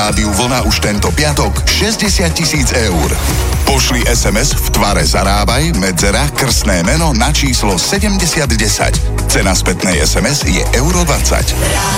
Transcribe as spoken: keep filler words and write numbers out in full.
Rádiu Vlna už tento piatok šesťdesiat tisíc eur. Pošli es em es v tvare Zarábaj, medzera, krstné meno na číslo sedemdesiat desať. Cena spätnej es em es je euro dvadsať.